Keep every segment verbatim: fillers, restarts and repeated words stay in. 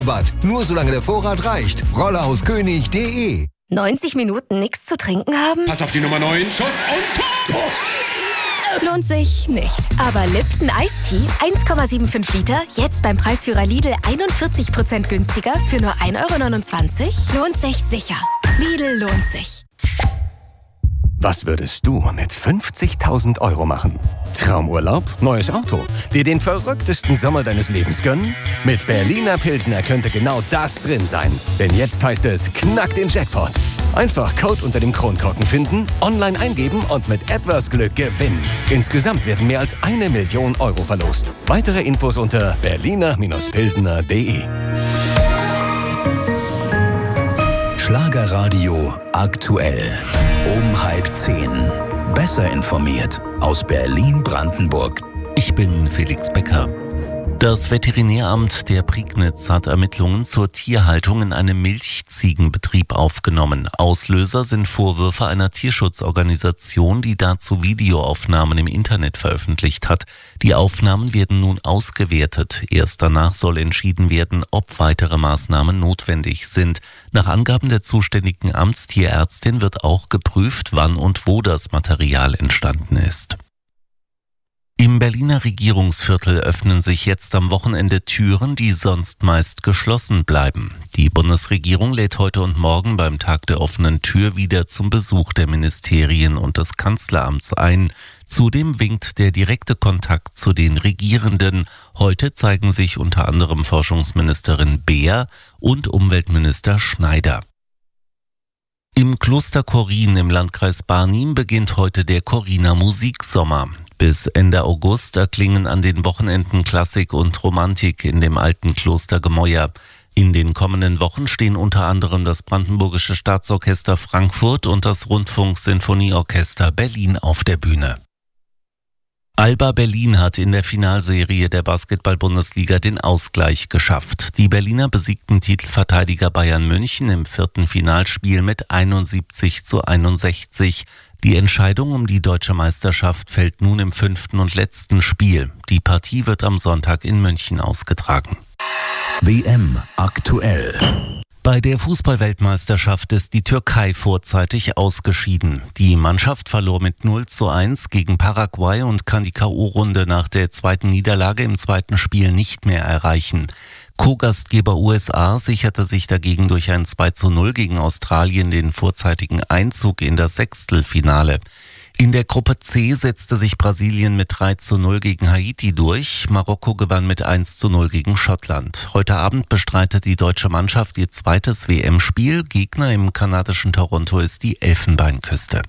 Bad. Nur solange der Vorrat reicht. rollerhauskönig punkt de. neunzig Minuten nichts zu trinken haben? Pass auf die Nummer neun. Schuss und Tor! Lohnt sich nicht. Aber Lipton Ice Tea, eins Komma fünfundsiebzig Liter, jetzt beim Preisführer Lidl einundvierzig Prozent günstiger für nur ein Euro neunundzwanzig, lohnt sich sicher. Lidl lohnt sich. Was würdest du mit fünfzigtausend Euro machen? Traumurlaub? Neues Auto? Dir den verrücktesten Sommer deines Lebens gönnen? Mit Berliner Pilsner könnte genau das drin sein. Denn jetzt heißt es, knack den Jackpot. Einfach Code unter dem Kronkorken finden, online eingeben und mit etwas Glück gewinnen. Insgesamt werden mehr als eine Million Euro verlost. Weitere Infos unter berliner Pilsner punkt de. Schlagerradio aktuell. Um halb zehn. Besser informiert aus Berlin-Brandenburg. Ich bin Felix Becker. Das Veterinäramt der Prignitz hat Ermittlungen zur Tierhaltung in einem Milchziegenbetrieb aufgenommen. Auslöser sind Vorwürfe einer Tierschutzorganisation, die dazu Videoaufnahmen im Internet veröffentlicht hat. Die Aufnahmen werden nun ausgewertet. Erst danach soll entschieden werden, ob weitere Maßnahmen notwendig sind. Nach Angaben der zuständigen Amtstierärztin wird auch geprüft, wann und wo das Material entstanden ist. Im Berliner Regierungsviertel öffnen sich jetzt am Wochenende Türen, die sonst meist geschlossen bleiben. Die Bundesregierung lädt heute und morgen beim Tag der offenen Tür wieder zum Besuch der Ministerien und des Kanzleramts ein. Zudem winkt der direkte Kontakt zu den Regierenden. Heute zeigen sich unter anderem Forschungsministerin Beer und Umweltminister Schneider. Im Kloster Chorin im Landkreis Barnim beginnt heute der Choriner Musiksommer. Bis Ende August erklingen an den Wochenenden Klassik und Romantik in dem alten Klostergemäuer. In den kommenden Wochen stehen unter anderem das Brandenburgische Staatsorchester Frankfurt und das Rundfunk-Sinfonieorchester Berlin auf der Bühne. Alba Berlin hat in der Finalserie der Basketball-Bundesliga den Ausgleich geschafft. Die Berliner besiegten Titelverteidiger Bayern München im vierten Finalspiel mit einundsiebzig zu einundsechzig. Die Entscheidung um die deutsche Meisterschaft fällt nun im fünften und letzten Spiel. Die Partie wird am Sonntag in München ausgetragen. W M aktuell. Bei der Fußball-Weltmeisterschaft ist die Türkei vorzeitig ausgeschieden. Die Mannschaft verlor mit null zu eins gegen Paraguay und kann die K O-Runde nach der zweiten Niederlage im zweiten Spiel nicht mehr erreichen. Co-Gastgeber U S A sicherte sich dagegen durch ein zwei zu null gegen Australien den vorzeitigen Einzug in das Sechstelfinale. In der Gruppe C setzte sich Brasilien mit drei zu null gegen Haiti durch. Marokko gewann mit eins zu null gegen Schottland. Heute Abend bestreitet die deutsche Mannschaft ihr zweites W M-Spiel. Gegner im kanadischen Toronto ist die Elfenbeinküste.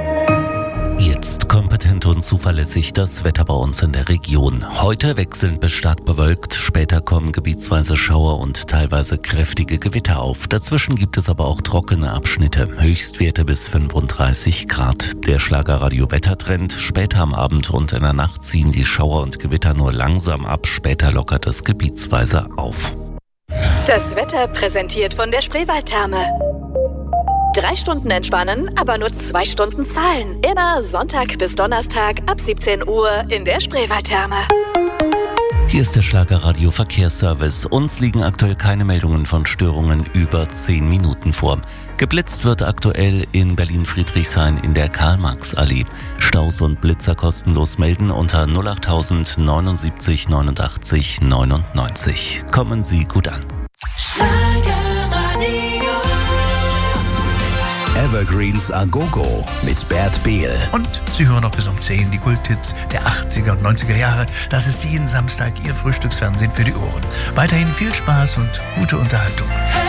Jetzt kompetent und zuverlässig das Wetter bei uns in der Region. Heute wechselnd bis stark bewölkt, später kommen gebietsweise Schauer und teilweise kräftige Gewitter auf. Dazwischen gibt es aber auch trockene Abschnitte, Höchstwerte bis fünfunddreißig Grad. Der Schlagerradio-Wettertrend, später am Abend und in der Nacht ziehen die Schauer und Gewitter nur langsam ab, später lockert es gebietsweise auf. Das Wetter präsentiert von der Spreewaldtherme. Drei Stunden entspannen, aber nur zwei Stunden zahlen. Immer Sonntag bis Donnerstag ab siebzehn Uhr in der Spreewaldtherme. Hier ist der Schlagerradio Verkehrsservice. Uns liegen aktuell keine Meldungen von Störungen über zehn Minuten vor. Geblitzt wird aktuell in Berlin-Friedrichshain in der Karl-Marx-Allee. Staus und Blitzer kostenlos melden unter null acht null null neunundsiebzig neunundachtzig neunundneunzig. Kommen Sie gut an. Evergreens a Go-Go mit Bert Behl. Und Sie hören noch bis um zehn die Kulthits der achtziger und neunziger Jahre. Das ist jeden Samstag Ihr Frühstücksfernsehen für die Ohren. Weiterhin viel Spaß und gute Unterhaltung.